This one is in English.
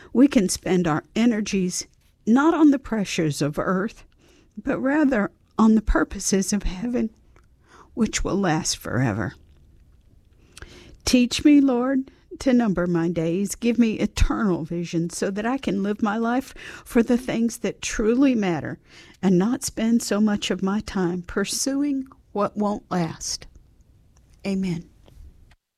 we can spend our energies not on the pressures of earth, but rather on the purposes of heaven, which will last forever. Teach me, Lord, to number my days. Give me eternal vision so that I can live my life for the things that truly matter and not spend so much of my time pursuing what won't last. Amen.